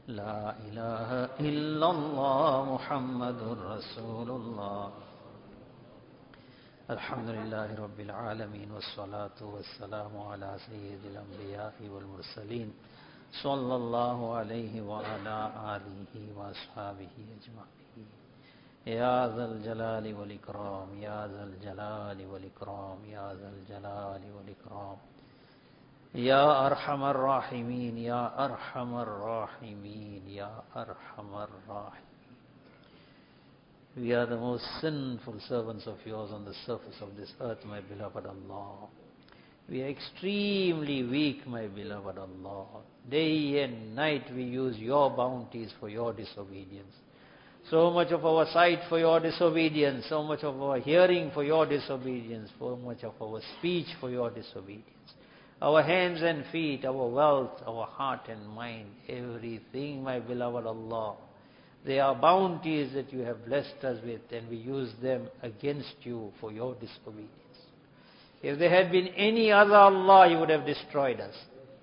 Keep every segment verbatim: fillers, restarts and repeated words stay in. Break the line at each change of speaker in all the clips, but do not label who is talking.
لا إله إلا الله محمد رسول الله. الحمد لله رب العالمين والصلاة والسلام على سيد الأنبياء والمرسلين صلى الله عليه وعلى آله وأصحابه أجمعين. يا ذا الجلال والإكرام يا ذا الجلال والإكرام يا ذا الجلال والإكرام يا أرحم الراحمين يا أرحم الراحمين يا أرحم الراحمين. We are the most sinful servants of yours on the surface of this earth, my beloved Allah. We are extremely weak, my beloved Allah. Day and night we use your bounties for your disobedience. So much of our sight for your disobedience, so much of our hearing for your disobedience, so much of our speech for your disobedience. Our hands and feet, our wealth, our heart and mind, everything, my beloved Allah. They are bounties that you have blessed us with, and we use them against you for your disobedience. If there had been any other Allah, you would have destroyed us.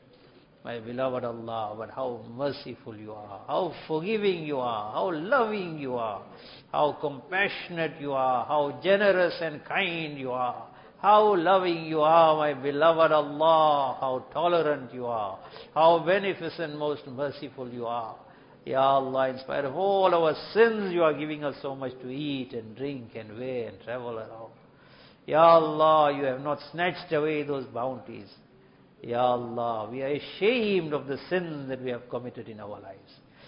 My beloved Allah, but how merciful you are, how forgiving you are, how loving you are, how compassionate you are, how generous and kind you are, how loving you are, my beloved Allah, how tolerant you are, how beneficent, most merciful you are. Ya Allah, in spite of all our sins, you are giving us so much to eat and drink and wear and travel around. Ya Allah, you have not snatched away those bounties. Ya Allah, we are ashamed of the sins that we have committed in our lives.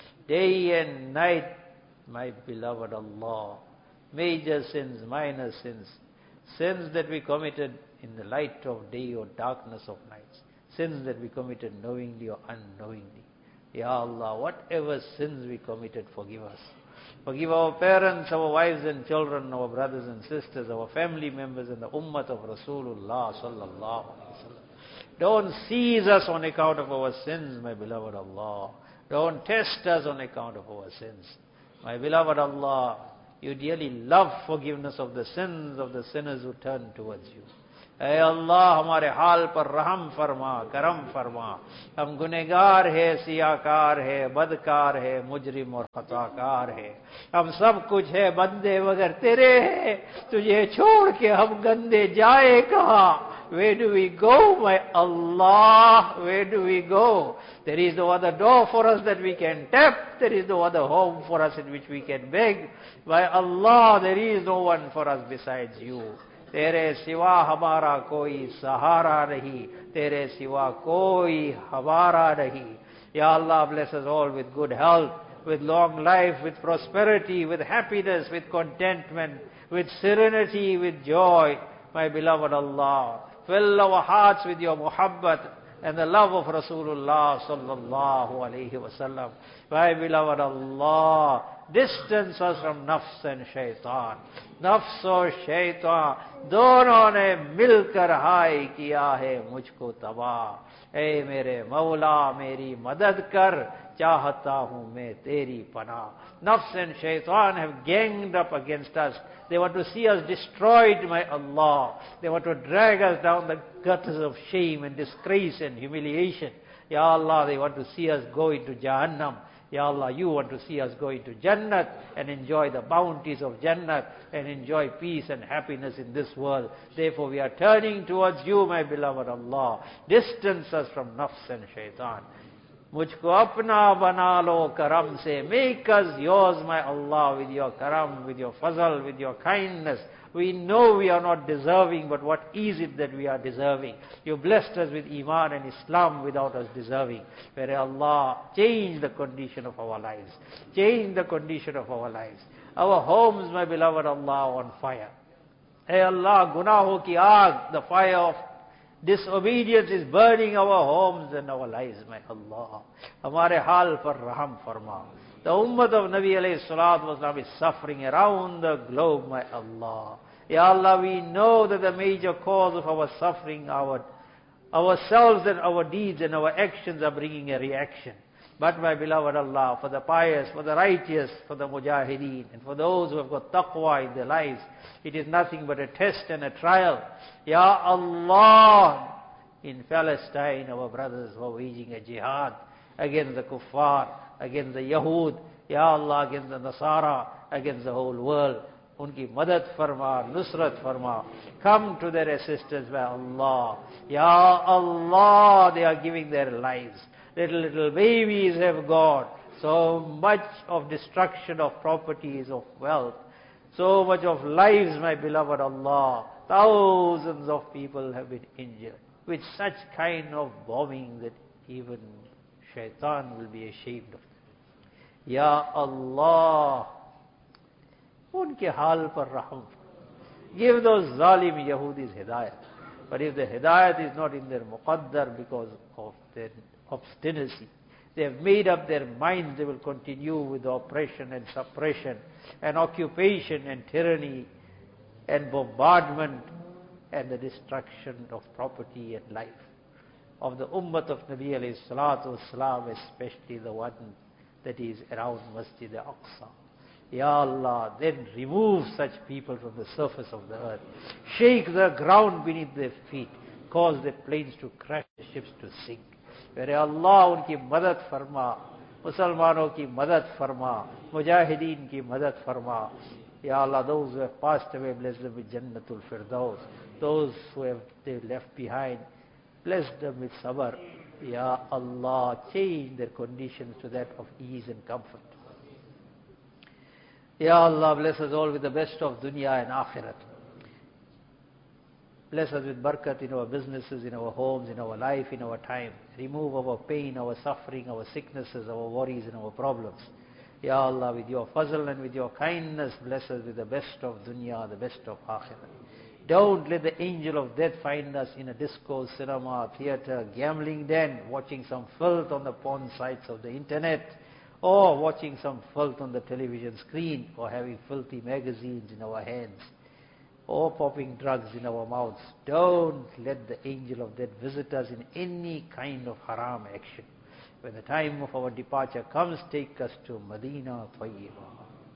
Day and night, my beloved Allah, major sins, minor sins, sins that we committed in the light of day or darkness of nights, sins that we committed knowingly or unknowingly. Ya Allah, whatever sins we committed, forgive us. Forgive our parents, our wives and children, our brothers and sisters, our family members and the ummah of Rasulullah sallallahu alaihi wasallam. Don't seize us on account of our sins, my beloved Allah. Don't test us on account of our sins. My beloved Allah, you dearly love forgiveness of the sins of the sinners who turn towards you. Hey Allah, हमारे हाल पर रहम फरमा, करम फरमा. हम गुनहगार है, सियाकार है, बदकार है, मुजरिम और खताकार है. हम सब कुछ है बंदे मगर तेरे है. तुझे छोड़ के हम गंदे जाए कहाँ? Where do we go, my Allah? Where do we go? There is no other door for us that we can tap. There is no other home for us in which we can beg. By Allah, there is no one for us besides you. तेरे सिवा हमारा कोई सहारा नहीं, तेरे सिवा कोई हमारा नहीं. Ya Allah, bless us all with good health, with long life, with prosperity, with happiness, with contentment, with serenity, with joy. My beloved Allah, fill our hearts with your muhabbat and the love of Rasulullah sallallahu alayhi wasallam. My beloved Allah, distance us from nafs and shaitan. Nafs और shaitan दोनों ने मिलकर हाय किया है मुझको तबाह. ऐ मेरे मौला मेरी मदद कर, चाहता हूँ मैं तेरी पनाह. Nafs and shaitan have ganged up against us. They want to see us destroyed, my Allah. They want to drag us down the gutters of shame and disgrace and humiliation. Ya Allah, they want to see us go into Jahannam. Ya Allah, you want to see us go into Jannat and enjoy the bounties of Jannat and enjoy peace and happiness in this world. Therefore, we are turning towards you, my beloved Allah. Distance us from nafs and shaitan. Mujhko apna bana lo karam se. Make us yours, my Allah, with your karam, with your fazal, with your kindness. We know we are not deserving, but what is it that we are deserving? You blessed us with Iman and Islam without us deserving. Where Allah, change the condition of our lives. Change the condition of our lives. Our homes, my beloved Allah, on fire. Hey Allah, gunaho ki aag, the fire of disobedience is burning our homes and our lives, my Allah. Hamare hal par raham farma. The ummah of Nabi alayhi salatu wasalam is suffering around the globe, my Allah. Ya Allah, we know that the major cause of our suffering, our ourselves and our deeds and our actions are bringing a reaction. But my beloved Allah, for the pious, for the righteous, for the mujahideen, and for those who have got taqwa in their lives, it is nothing but a test and a trial. Ya Allah, in Palestine, our brothers who are waging a jihad, against the kuffar, against the Yahud, Ya Allah, against the Nasara, against the whole world. Unki madad farma, nusrat farma. Come to their assistance by Allah. Ya Allah, they are giving their lives. Little, little babies have gone. So much of destruction of properties, of wealth. So much of lives, my beloved Allah. Thousands of people have been injured with such kind of bombing that even shaitan will be ashamed of them. Ya Allah, unke hal par raham. Give those zalim Yahudis hidayat. But if the hidayat is not in their muqaddar because of their obstinacy, they have made up their minds they will continue with the oppression and suppression and occupation and tyranny and bombardment and the destruction of property and life of the ummah of Nabi alayhi salatu wasalam, especially the one that is around Masjid al-Aqsa. Ya Allah, then remove such people from the surface of the earth. Shake the ground beneath their feet. Cause their planes to crash, the ships to sink. Where Allah unki madad farma, Musalmano ki madad farma, Mujahideen ki madad farma. Ya Allah, those who have passed away, bless them with Jannatul Firdaus. Those who have they left behind, bless them with sabr. Ya Allah, change their conditions to that of ease and comfort. Ya Allah, bless us all with the best of dunya and akhirat. Bless us with barakat in our businesses, in our homes, in our life, in our time. Remove our pain, our suffering, our sicknesses, our worries and our problems. Ya Allah, with your fazl and with your kindness, bless us with the best of dunya, the best of akhirat. Don't let the angel of death find us in a disco, cinema, theater, gambling den, watching some filth on the porn sites of the internet, or watching some filth on the television screen, or having filthy magazines in our hands, or popping drugs in our mouths. Don't let the angel of death visit us in any kind of haram action. When the time of our departure comes, take us to Madina Tayyiba.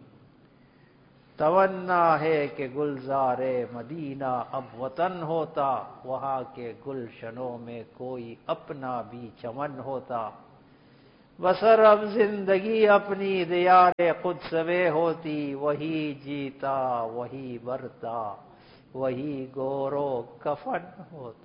तवन्ना है कि गुलजार Medina अब वतन होता, वहाँ के गुलशनों में कोई अपना भी चमन होता। बसर अब जिंदगी अपनी दियार खुद सवे होती, वही जीता वही बरता, वही गोरो कफन होता।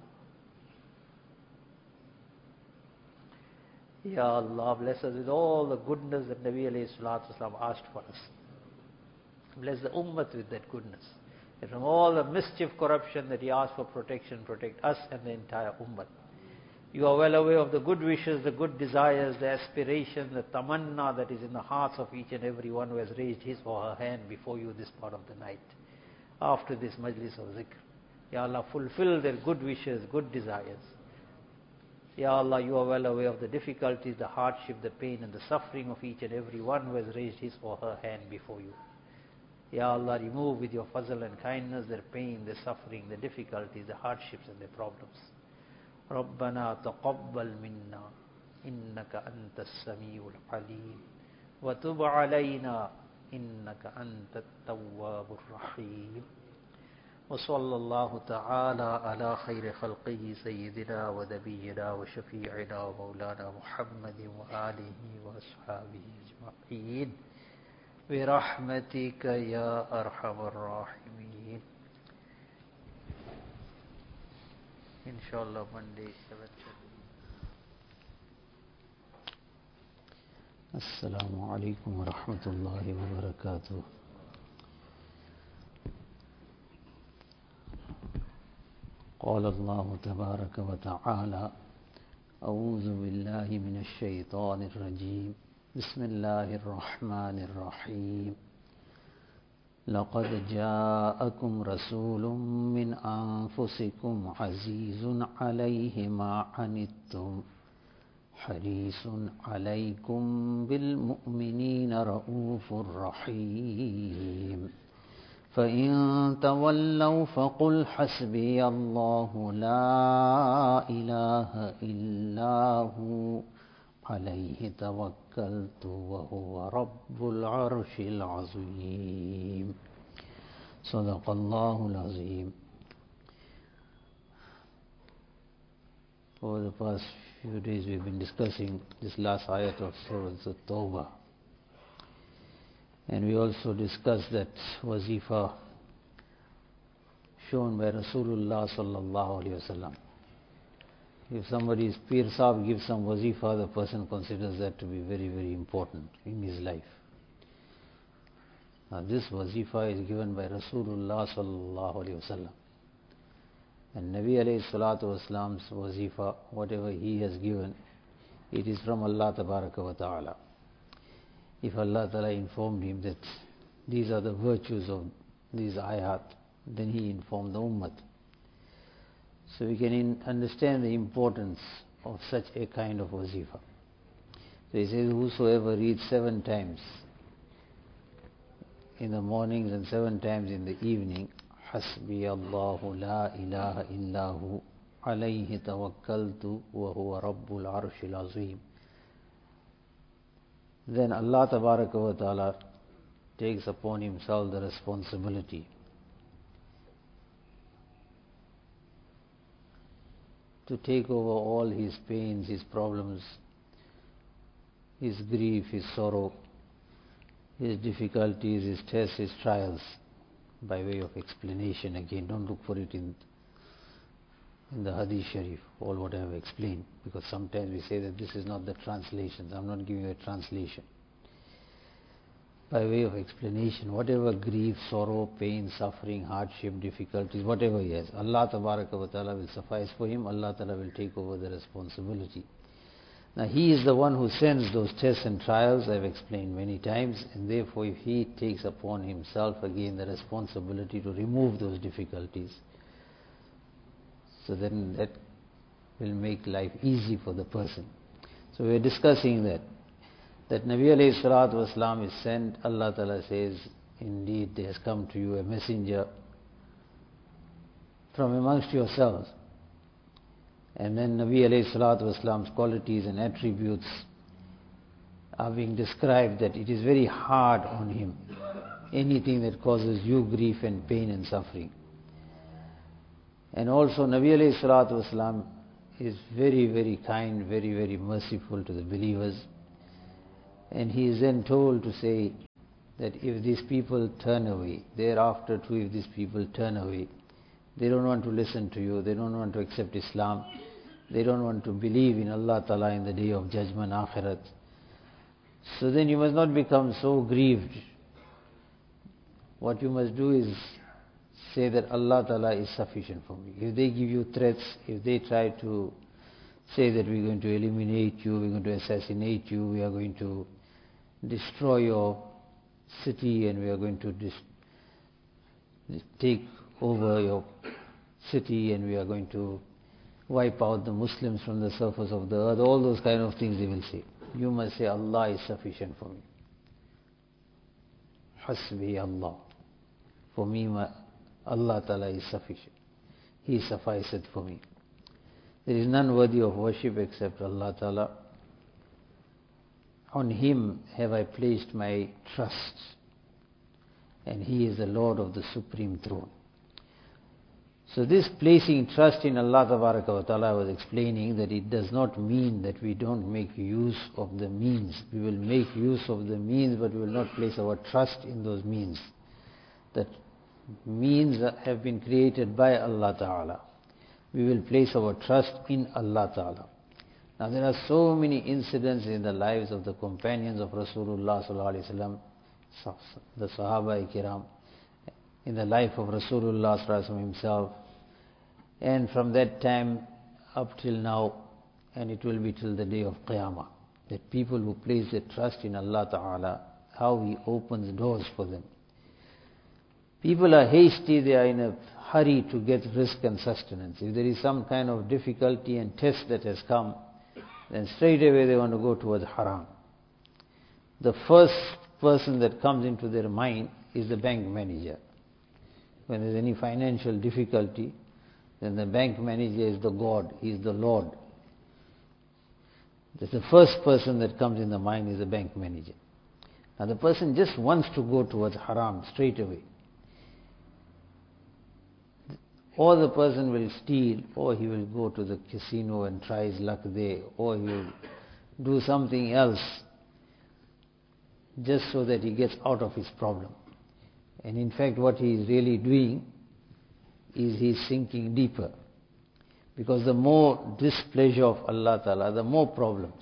Ya Allah, bless us with all the goodness that Nabi alayhi salatu wasalam asked for us. Bless the ummah with that goodness. And from all the mischief, corruption that he asked for protection, protect us and the entire ummah. You are well aware of the good wishes, the good desires, the aspirations, the tamanna that is in the hearts of each and every one who has raised his or her hand before you this part of the night. After this majlis of zikr, Ya Allah, fulfill their good wishes, good desires. Ya Allah, you are well aware of the difficulties, the hardship, the pain and the suffering of each and every one who has raised his or her hand before you. Ya Allah, remove with your fazl and kindness their pain, their suffering, their difficulties, their hardships and their problems. ربنا تقبل منا إنك أنت السميع العليم وتب علينا إنك أنت التواب الرحيم وصلى الله تعالى على خير خلقه سيدنا ونبينا وشفيعنا ومولانا محمد وآله وأصحابه أجمعين برحمتك يا أرحم الراحمين. Inshallah, Monday, seven thirty. Assalamu alaikum wa rahmatullahi wa barakatuh. قال الله تبارك وتعالى أعوذ بالله من الشيطان الرجيم بسم الله الرحمن الرحيم لقد جاءكم رسول من أنفسكم عزيز عليه ما عنتم حريص عليكم بالمؤمنين رؤوف رحيم فإن تولوا فقل حسبي الله لا إله إلا هو عليه توكلت وهو رب العرش العظيم صدق الله العظيم. For the past few days we've been discussing this last ayat of Surah At-Tawbah. And we also discussed that wazifa shown by Rasulullah sallallahu alaihi wasallam. If somebody's Pir Sahib gives some wazifa, the person considers that to be very, very important in his life. Now this wazifa is given by Rasulullah sallallahu alaihi wasallam. And Nabi alayhi salatu wasalam's wazifa, whatever he has given, it is from Allah tabaraka wa ta'ala. If Allah ta'ala informed him that these are the virtues of these ayat, then he informed the ummah. So we can in understand the importance of such a kind of wazifa. So he says, whosoever reads seven times in the mornings and seven times in the evening, حسبي الله لا إله إلا هو عليه توكلت وهو رب العرش العظيم, then Allah Tabaraka wa Ta'ala takes upon himself the responsibility to take over all his pains, his problems, his grief, his sorrow, his difficulties, his tests, his trials, by way of explanation. Again, don't look for it in, in the Hadith Sharif, all what I have explained, because sometimes we say that this is not the translation. I'm not giving you a translation. By way of explanation, whatever grief, sorrow, pain, suffering, hardship, difficulties, whatever he has, Allah Tabaraka wa Ta'ala will suffice for him. Allah Ta'ala will take over the responsibility. Now he is the one who sends those tests and trials, I've explained many times, and therefore if he takes upon himself again the responsibility to remove those difficulties, so then that will make life easy for the person. So we are discussing that. That Nabi alayhi salatu wasalam is sent, Allah Ta'ala says, indeed there has come to you a messenger from amongst yourselves. And then Nabi alayhi salatu wasalam's qualities and attributes are being described, that it is very hard on him, anything that causes you grief and pain and suffering. And also Nabi alayhi salatu wasalam is very, very kind, very, very merciful to the believers. And he is then told to say that if these people turn away, thereafter too if these people turn away, they don't want to listen to you, they don't want to accept Islam, they don't want to believe in Allah Ta'ala in the day of judgment, Akhirat. So then you must not become so grieved. What you must do is say that Allah Ta'ala is sufficient for me. If they give you threats, if they try to say that we're going to eliminate you, we're going to assassinate you, we are going to destroy your city and we are going to dis take over your city and we are going to wipe out the Muslims from the surface of the earth, all those kind of things they will say. You must say, Allah is sufficient for me. Hasbi Allah. For me, my, Allah Ta'ala is sufficient. He sufficeth for me. There is none worthy of worship except Allah Ta'ala. On Him have I placed my trust, and He is the Lord of the Supreme Throne. So this placing trust in Allah Tabaraka wa Ta'ala, I was explaining that it does not mean that we don't make use of the means. We will make use of the means, but we will not place our trust in those means. That means have been created by Allah Ta'ala. We will place our trust in Allah Ta'ala. Now there are so many incidents in the lives of the companions of Rasulullah Sallallahu Alaihi Wasallam, the Sahaba Kiram, in the life of Rasulullah Sallallahu Alaihi Wasallam himself, and from that time up till now, and it will be till the day of Qiyamah, that people who place their trust in Allah Ta'ala, how He opens doors for them. People are hasty, they are in a hurry to get risk and sustenance. If there is some kind of difficulty and test that has come, then straight away they want to go towards haram. The first person that comes into their mind is the bank manager. When there is any financial difficulty, then the bank manager is the God, he is the Lord. That's the first person that comes in the mind is the bank manager. Now the person just wants to go towards haram straight away. or the person will steal, or he will go to the casino and try his luck there, or he will do something else just so that he gets out of his problem. And in fact, what he is really doing is he is sinking deeper. Because the more displeasure of Allah Ta'ala, the more problems.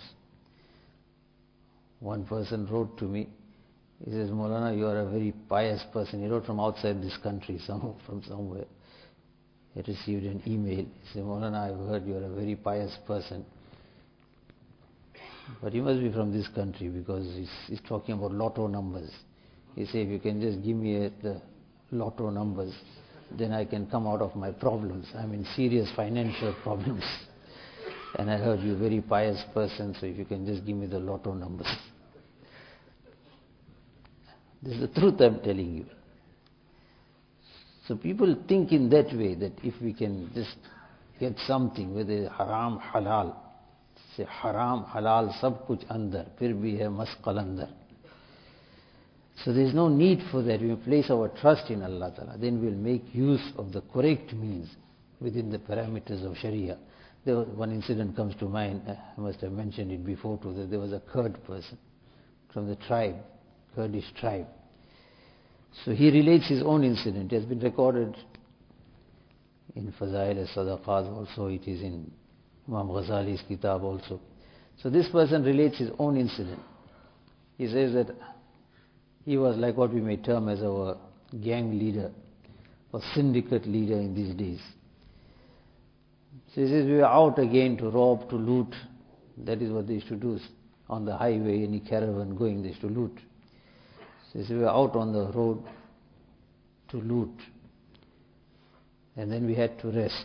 One person wrote to me, he says, Maulana, you are a very pious person. He wrote from outside this country, some, from somewhere. He received an email. He said, Maulana, I've heard you are a very pious person. But you must be from this country because he's, he's talking about lotto numbers. He said, if you can just give me a, the lotto numbers, then I can come out of my problems. I'm in serious financial problems. And I heard you're a very pious person, so if you can just give me the lotto numbers. This is the truth I'm telling you. So people think in that way, that if we can just get something, whether it's haram, halal, say haram, halal, sab kuch andar, fir bhi hai mas qalandar. So there is no need for that. We place our trust in Allah Ta'ala. Then we'll make use of the correct means within the parameters of Sharia. There was one incident comes to mind. I must have mentioned it before too. That there was a Kurd person from the tribe, Kurdish tribe. So he relates his own incident. It has been recorded in Fazail al-Sadaqat also. It is in Imam Ghazali's Kitab also. So this person relates his own incident. He says that he was like what we may term as our gang leader or syndicate leader in these days. So he says we were out again to rob, to loot. That is what they used to do on the highway, any caravan going, they used to loot. So he says we were out on the road to loot. And then we had to rest.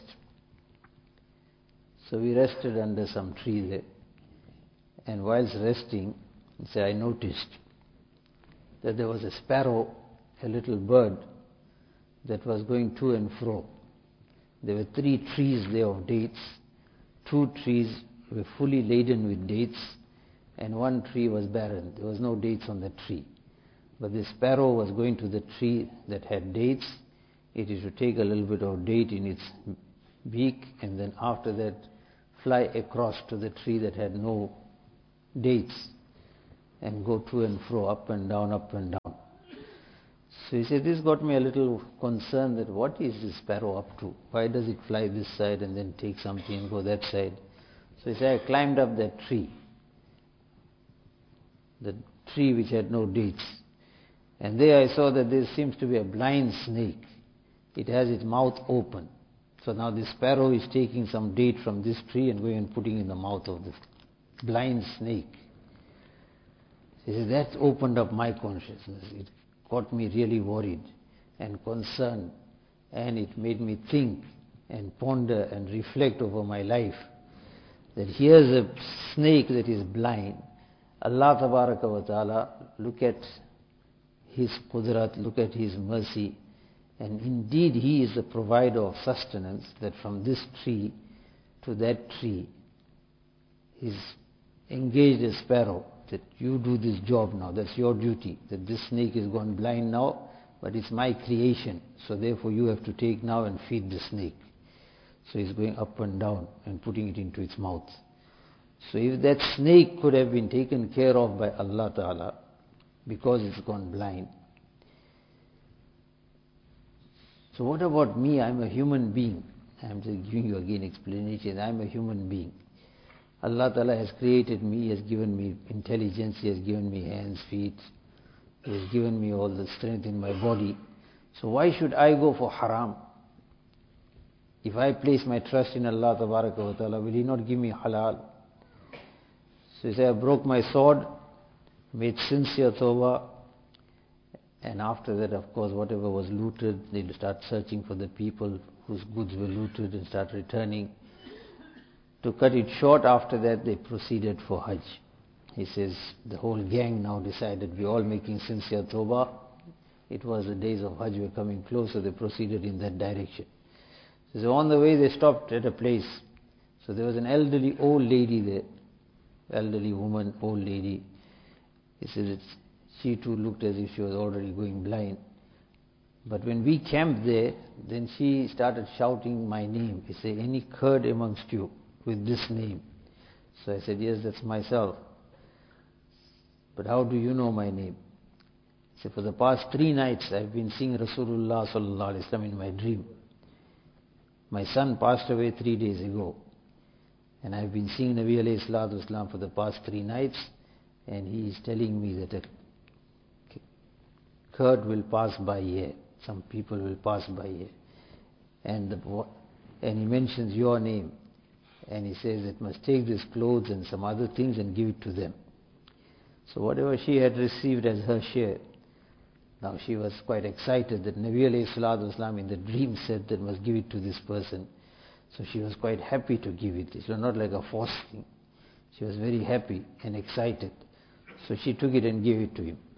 So we rested under some tree there. And whilst resting, he said, I noticed that there was a sparrow, a little bird, that was going to and fro. There were three trees there of dates. Two trees were fully laden with dates, and one tree was barren. There was no dates on the tree. But the sparrow was going to the tree that had dates. It is to take a little bit of date in its beak, and then after that fly across to the tree that had no dates, and go to and fro, up and down, up and down. So he said, this got me a little concerned that what is this sparrow up to? Why does it fly this side and then take something and go that side? So he said, I climbed up that tree, the tree which had no dates. And there I saw that there seems to be a blind snake. It has its mouth open. So now this sparrow is taking some date from this tree and going and putting in the mouth of the blind snake. He said, that opened up my consciousness. It got me really worried and concerned, and it made me think and ponder and reflect over my life. That here's a snake that is blind. Allah Tabaraka wa Ta'ala, look at His qudrat, look at His mercy, and indeed He is the provider of sustenance, that from this tree to that tree He's engaged a sparrow, that you do this job now, that's your duty, that this snake is gone blind now, but it's my creation, so therefore you have to take now and feed the snake. So he's going up and down and putting it into its mouth. So if that snake could have been taken care of by Allah Ta'ala, because it's gone blind, so what about me? I'm a human being. I'm just giving you again explanation. I'm a human being. Allah Ta'ala has created me, He has given me intelligence, He has given me hands, feet, He has given me all the strength in my body. So why should I go for haram? If I place my trust in Allah Tabaraka wa Ta'ala, will He not give me halal? So He said, I broke my sword, made sincere tawbah, and after that, of course, whatever was looted, they'll start searching for the people whose goods were looted and start returning. To cut it short, after that they proceeded for Hajj. He says, the whole gang now decided we're all making sincere tawbah. It was the days of Hajj were coming closer, they proceeded in that direction. So on the way they stopped at a place. So there was an elderly old lady there, elderly woman, old lady. He says, she too looked as if she was already going blind. But when we camped there, then she started shouting my name. He said, any Kurd amongst you with this name? So I said, yes, that's myself. But how do you know my name? He said, for the past three nights I've been seeing Rasulullah sallallahu alaihi wasallam in my dream. My son passed away three days ago. And I've been seeing Nabi alayhi salatu wasalam for the past three nights. And he is telling me that a Kurd will pass by here. Some people will pass by here. And, the, and he mentions your name. And he says that must take these clothes and some other things and give it to them. So whatever she had received as her share, now she was quite excited that Nabi alayhi salatu wasalam in the dream said that must give it to this person. So she was quite happy to give it. It was not like a forced thing. She was very happy and excited. So she took it and gave it to him.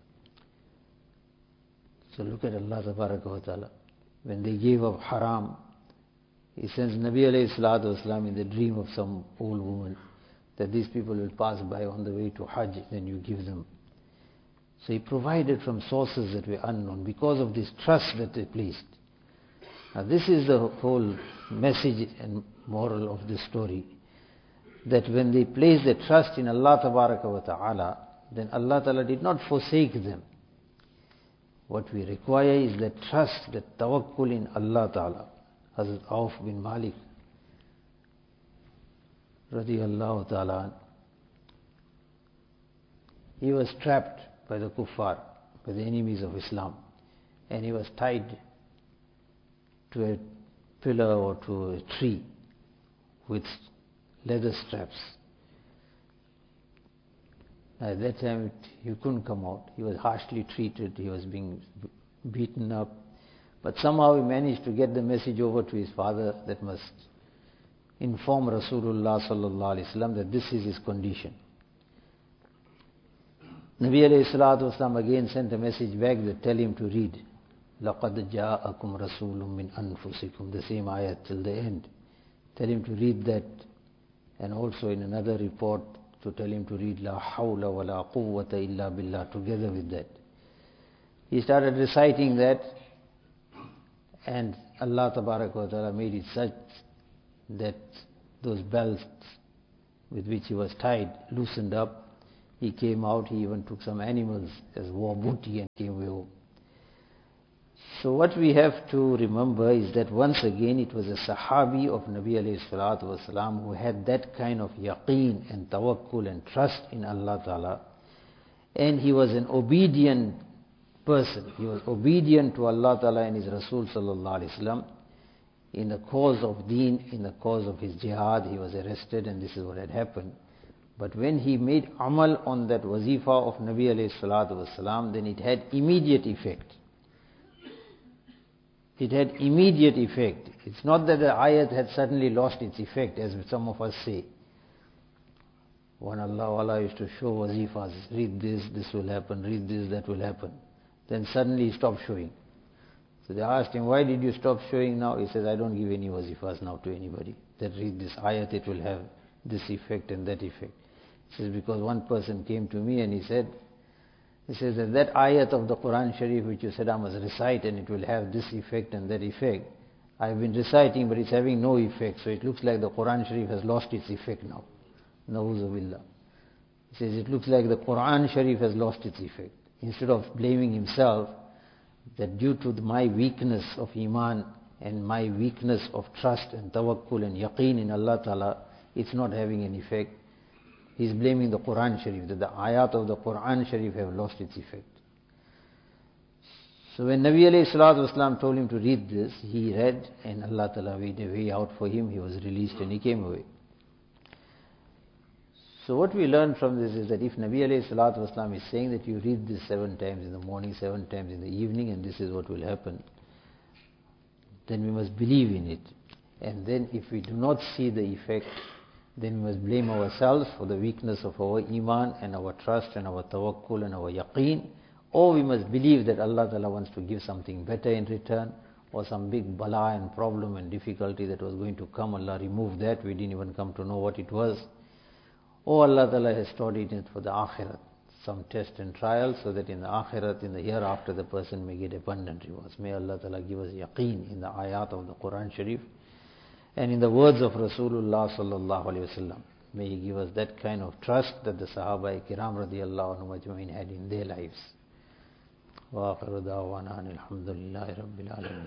So look at Allah tabaraka wa ta'ala. When they gave up haram, He sends Nabi alayhi salatu wasalam in the dream of some old woman that these people will pass by on the way to Hajj, then you give them. So He provided from sources that were unknown because of this trust that they placed. Now this is the whole message and moral of this story. That when they placed their trust in Allah tabaraka wa ta'ala, then Allah ta'ala did not forsake them. What we require is that trust, that tawakkul in Allah ta'ala. Hazrat Auf bin Malik radiyallahu ta'ala, he was trapped by the kuffar, by the enemies of Islam, and he was tied to a pillar or to a tree with leather straps. At that time he couldn't come out. He was harshly treated, he was being beaten up, but somehow he managed to get the message over to his father that must inform Rasulullah sallallahu alaihi wasallam that this is his condition. Nabi alayhi salatu wasallam again sent a message back that tell him to read لَقَدْ جَاءَكُمْ رَسُولٌ مِّنْ أَنفُسِكُمْ, the same ayat till the end. Tell him to read that, and also in another report to tell him to read La hawla wa la quwwata illa billah together with that. He started reciting that, and Allah tabaraka wa ta'ala made it such that those belts with which he was tied loosened up. He came out, he even took some animals as war booty and came away home. So what we have to remember is that once again it was a Sahabi of Nabi alayhi salatu wasalam who had that kind of yaqeen and tawakkul and trust in Allah Ta'ala, and he was an obedient person. He was obedient to Allah Ta'ala and His Rasul sallallahu alayhi wasallam. In the cause of deen, in the cause of his jihad, he was arrested, and this is what had happened. But when he made amal on that wazifa of Nabi alayhi salatu wasalam, then it had immediate effect. It had immediate effect. It's not that the ayat had suddenly lost its effect, as some of us say. When Allah Allah used to show wazifas, read this, this will happen, read this, that will happen. Then suddenly he stopped showing. So they asked him, why did you stop showing now? He says, I don't give any wazifas now to anybody. That read this ayat, it will have this effect and that effect. He says, because one person came to me and he said, He says that that ayat of the Quran Sharif which you said I must recite and it will have this effect and that effect, I've been reciting but it's having no effect, so it looks like the Quran Sharif has lost its effect now. Na'udhu billah. He says it looks like the Quran Sharif has lost its effect. Instead of blaming himself that due to my weakness of iman and my weakness of trust and tawakkul and yaqeen in Allah Ta'ala, it's not having an effect. He is blaming the Quran Sharif, that the ayat of the Quran Sharif have lost its effect. So when Nabi alayhi salatu wasalam told him to read this, he read, and Allah Ta'ala made a way out for him. He was released and he came away. So what we learn from this is that if Nabi alayhi salatu wasalam is saying that you read this seven times in the morning, seven times in the evening, and this is what will happen, then we must believe in it. And then if we do not see the effect, then we must blame ourselves for the weakness of our iman and our trust and our tawakkul and our yaqeen, or we must believe that Allah Ta'ala wants to give something better in return, or some big bala and problem and difficulty that was going to come, Allah removed that, we didn't even come to know what it was, or Allah Ta'ala has stored it for the akhirat. some test and trial, so that in the akhirat, in the hereafter, the person may get abundant rewards. May Allah Ta'ala give us yaqeen in the ayat of the Quran Sharif and in the words of Rasulullah Sallallahu Alaihi Wasallam. May He give us that kind of trust that the Sahaba Kiram Radiallahu Anhu Ajmain had in their lives. Wa akhiru da'wana alhamdulillahi rabbil alamin.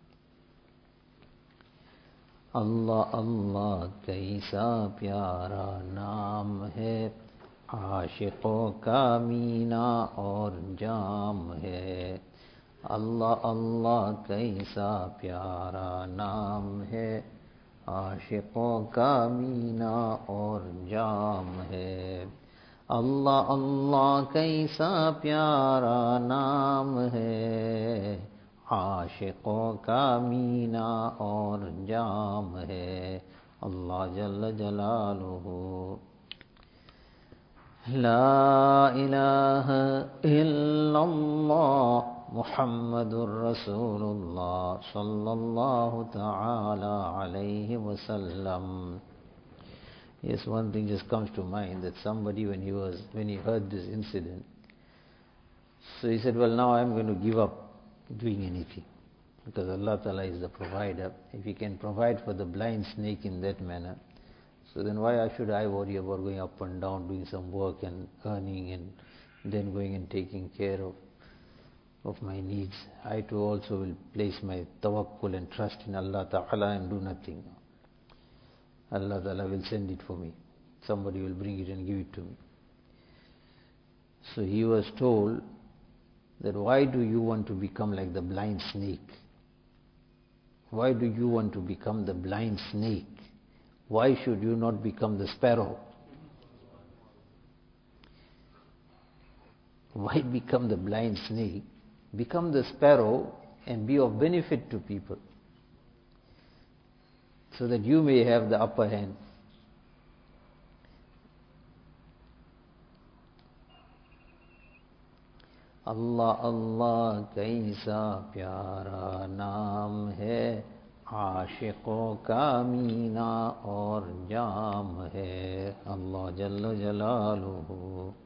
Allah Allah kaisa pyara naam hai, आशिकों का मीना और जाम है. अल्लाह अल्लाह कैसा प्यारा नाम है, आशिकों का मीना और जाम है. अल्लाह अल्लाह कैसा प्यारा नाम है, आशिकों का मीना और जाम है. अल्लाह जल्ल जलालुहु. ला इलाहा इल्लल्लाह मुहम्मदुर रसूलुल्लाह सल्लल्लाहु ताला अलैहि वसल्लम. Yes, one thing just comes to mind, that somebody when he was when he heard this incident, so he said, well, now I am going to give up doing anything, because Allah Ta'ala is the provider. If He can provide for the blind snake in that manner, so then why should I worry about going up and down, doing some work and earning and then going and taking care of of my needs? I too also will place my tawakkul and trust in Allah Ta'ala and do nothing. Allah Ta'ala will send it for me. Somebody will bring it and give it to me. So he was told that, why do you want to become like the blind snake? Why do you want to become the blind snake? Why should you not become the sparrow? Why become the blind snake? Become the sparrow and be of benefit to people, so that you may have the upper hand. Allah Allah kaisa pyara naam hai, आशिकों का मीना और जाम है. अल्लाह जल्ल जलालुहु.